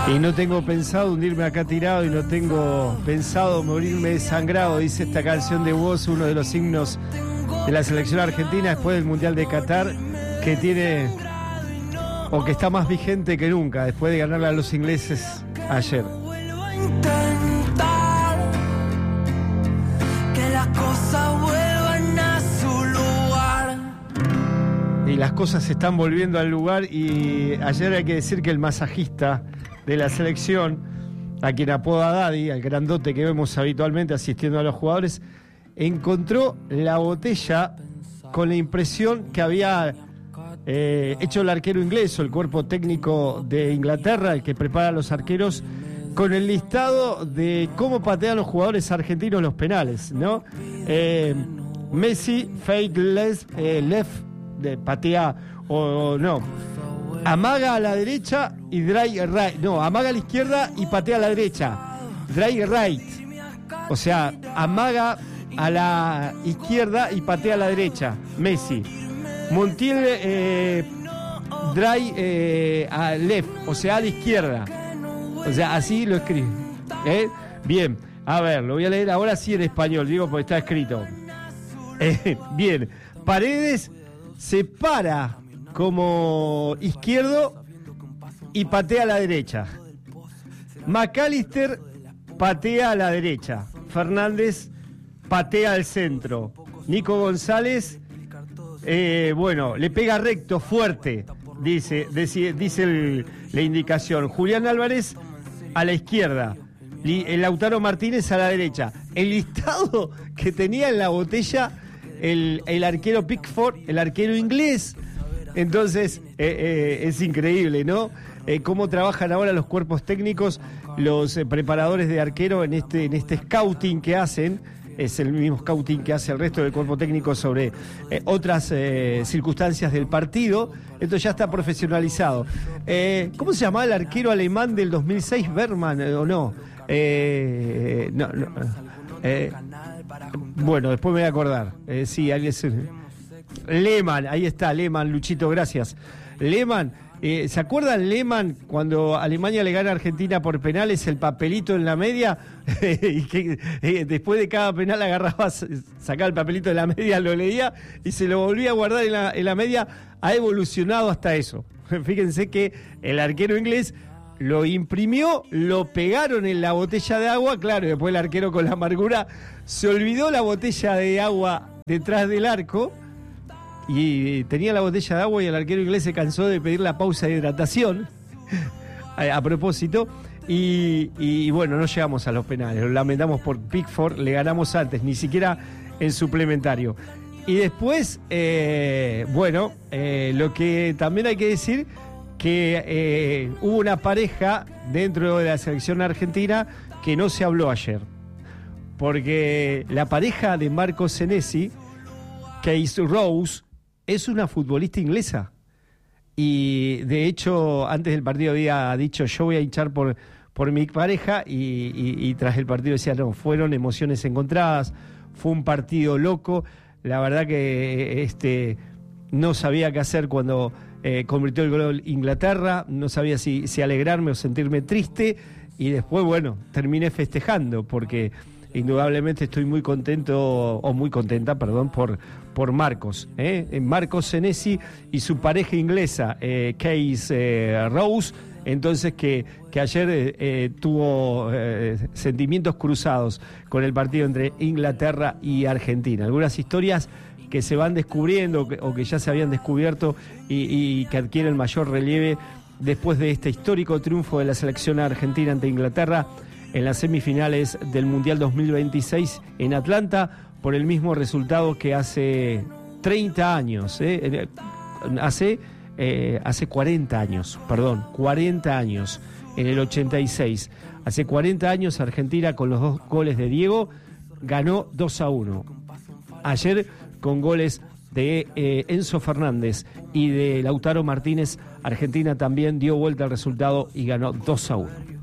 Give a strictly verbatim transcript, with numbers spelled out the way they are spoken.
Y no tengo pensado hundirme acá tirado y no tengo pensado morirme desangrado, dice esta canción de Woz, uno de los himnos de la selección argentina después del Mundial de Qatar, que tiene, o que está más vigente que nunca, después de ganarle a los ingleses ayer. Que las cosas vuelvan a su lugar. Y las cosas se están volviendo al lugar, y ayer hay que decir que el masajista de la selección, a quien apoda Daddy, al grandote que vemos habitualmente asistiendo a los jugadores, encontró la botella con la impresión que había eh, hecho el arquero inglés o el cuerpo técnico de Inglaterra, el que prepara a los arqueros, con el listado de cómo patean los jugadores argentinos los penales, ¿no? Eh, Messi, fake left, eh, left de patea o, o no. Amaga a la derecha y dry right. No, amaga a la izquierda y patea a la derecha. Dry right. O sea, amaga a la izquierda y patea a la derecha. Messi. Montiel eh, dry eh, a left, o sea, a la izquierda. O sea, así lo escribe. ¿Eh? Bien, a ver, lo voy a leer ahora sí en español, digo, porque está escrito. Eh, bien, Paredes se para como izquierdo y patea a la derecha. McAllister patea a la derecha. Fernández patea al centro. Nico González, eh, bueno, le pega recto, fuerte, dice, dice, dice el, la indicación. Julián Álvarez a la izquierda. El Lautaro Martínez a la derecha. El listado que tenía en la botella el, el arquero Pickford, el arquero inglés. Entonces, eh, eh, es increíble, ¿no? Eh, cómo trabajan ahora los cuerpos técnicos, los eh, preparadores de arquero en este, en este scouting que hacen. Es el mismo scouting que hace el resto del cuerpo técnico sobre eh, otras eh, circunstancias del partido. Esto ya está profesionalizado. Eh, ¿Cómo se llamaba el arquero alemán del dos mil seis? ¿Berman eh, o no? Eh, no, no eh, bueno, después me voy a acordar. Eh, sí, alguien se... Lehmann, ahí está, Lehmann, Luchito, gracias. Lehmann, eh, ¿se acuerdan Lehmann cuando Alemania le gana a Argentina por penales, el papelito en la media? Y que eh, después de cada penal agarraba, sacaba el papelito de la media, lo leía y se lo volvía a guardar en la, en la media. Ha evolucionado hasta eso. Fíjense que el arquero inglés lo imprimió, lo pegaron en la botella de agua, claro, y después el arquero con la amargura se olvidó la botella de agua detrás del arco y tenía la botella de agua y el arquero inglés se cansó de pedir la pausa de hidratación a, a propósito y, y bueno, no llegamos a los penales, lo lamentamos por Pickford, le ganamos antes, ni siquiera en suplementario. Y después, eh, bueno, eh, lo que también hay que decir que eh, hubo una pareja dentro de la selección argentina que no se habló ayer, porque la pareja de Marco Senesi, Case Rose, es una futbolista inglesa y de hecho antes del partido había dicho yo voy a hinchar por, por mi pareja y, y, y tras el partido decía no, fueron emociones encontradas, fue un partido loco, la verdad que este no sabía qué hacer cuando eh, convirtió el gol Inglaterra, no sabía si, si alegrarme o sentirme triste y después bueno, terminé festejando porque indudablemente estoy muy contento, o muy contenta, perdón, por, por Marcos, ¿eh? Marcos Senesi y su pareja inglesa, eh, Case eh, Rose, entonces que, que ayer eh, tuvo eh, sentimientos cruzados con el partido entre Inglaterra y Argentina. Algunas historias que se van descubriendo o que, o que ya se habían descubierto y, y que adquieren mayor relieve después de este histórico triunfo de la selección argentina ante Inglaterra en las semifinales del Mundial dos mil veintiséis en Atlanta, por el mismo resultado que hace treinta años, ¿eh? hace, eh, hace cuarenta años, perdón, cuarenta años, en el ochenta y seis. Hace cuarenta años Argentina con los dos goles de Diego ganó dos a uno. Ayer con goles de eh, Enzo Fernández y de Lautaro Martínez, Argentina también dio vuelta al resultado y ganó dos a uno.